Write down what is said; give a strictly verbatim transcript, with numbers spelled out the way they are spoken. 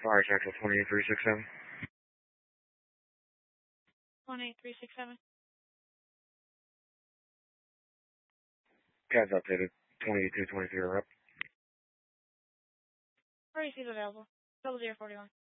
Fire check for twenty-eight three six seven. twenty-eight three six seven. Guys updated. twenty-eight two twenty-three are up. Where is he available? Double zero forty one.